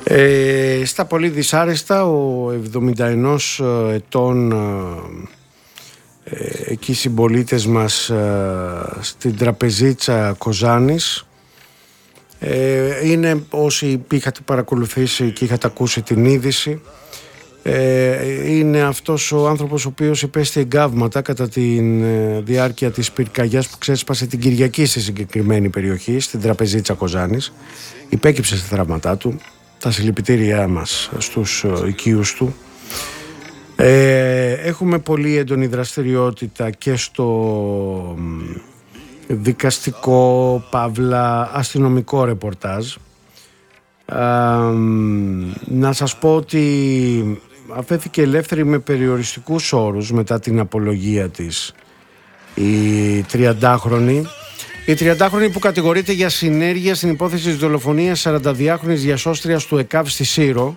Στα πολύ δυσάρεστα, ο 71 ετών εκεί συμπολίτες μας στην Τραπεζίτσα Κοζάνης, είναι, όσοι είχατε παρακολουθήσει και είχατε ακούσει την είδηση, είναι αυτός ο άνθρωπος ο οποίος υπέστη εγκάβματα κατά τη διάρκεια της πυρκαγιάς που ξέσπασε την Κυριακή στη συγκεκριμένη περιοχή, στην Τραπεζίτσα Κοζάνης. Υπέκυψε στα θραύματά του. Τα συλληπιτήριά μας στους οικείους του. Έχουμε πολύ έντονη δραστηριότητα και στο δικαστικό, παύλα, αστυνομικό ρεπορτάζ. Να σας πω ότι αφέθηκε ελεύθερη με περιοριστικούς όρους μετά την απολογία της η 30χρονη. Η 30χρονη που κατηγορείται για συνέργεια στην υπόθεση της δολοφονίας 42χρονης διασώστριας του ΕΚΑΒ στη Σύρο.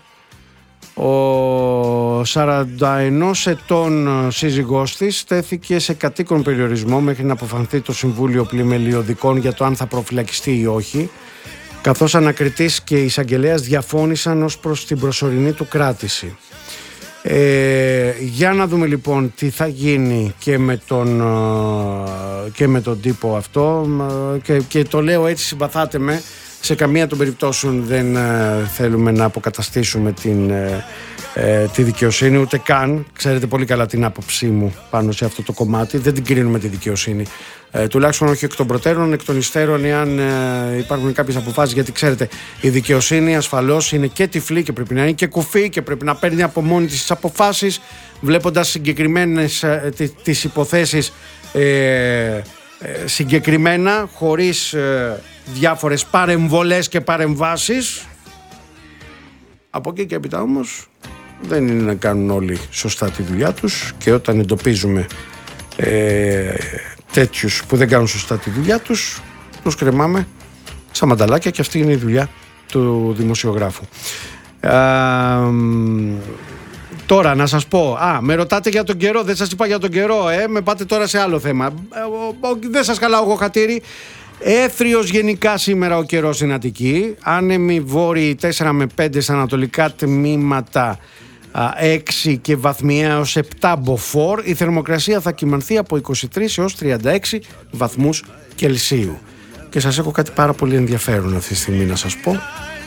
Ο 41 ετών σύζυγός της τέθηκε σε κατοίκον περιορισμό μέχρι να αποφανθεί το Συμβούλιο Πλημελιωδικών για το αν θα προφυλακιστεί ή όχι, καθώς ανακριτής και εισαγγελέας διαφώνησαν ως προς την προσωρινή του κράτηση. Για να δούμε λοιπόν τι θα γίνει και με τον τύπο αυτό, και το λέω έτσι, συμπαθάτε με, σε καμία των περιπτώσεων δεν θέλουμε να αποκαταστήσουμε τη δικαιοσύνη, ούτε καν. Ξέρετε πολύ καλά την άποψή μου πάνω σε αυτό το κομμάτι. Δεν την κρίνουμε τη δικαιοσύνη, τουλάχιστον όχι εκ των προτέρων, εκ των υστέρων, εάν υπάρχουν κάποιες αποφάσεις, γιατί ξέρετε, η δικαιοσύνη ασφαλώς είναι και τυφλή και πρέπει να είναι και κουφή και πρέπει να παίρνει από μόνη της τις αποφάσεις, βλέποντας συγκεκριμένες τις υποθέσεις συγκεκριμένα, χωρίς διάφορες παρεμβολές και παρεμβάσεις. Από εκεί και έπειτα όμως δεν είναι να κάνουν όλοι σωστά τη δουλειά τους, και όταν εντοπίζουμε τέτοιους που δεν κάνουν σωστά τη δουλειά τους, τους κρεμάμε σαν μανταλάκια, και αυτή είναι η δουλειά του δημοσιογράφου. Τώρα να σας πω, με ρωτάτε για τον καιρό, δεν σας είπα για τον καιρό, με πάτε τώρα σε άλλο θέμα. Δεν σας χαλάω εγώ χατήρι. Έθριος γενικά σήμερα ο καιρός στην Αττική. Άνεμοι βόρειοι 4 με 5 στα ανατολικά τμήματα, 6 και βαθμιαία έως 7 μποφόρ. Η θερμοκρασία θα κυμανθεί από 23 έως 36 βαθμούς Κελσίου. Και σας έχω κάτι πάρα πολύ ενδιαφέρον αυτή τη στιγμή να σας πω.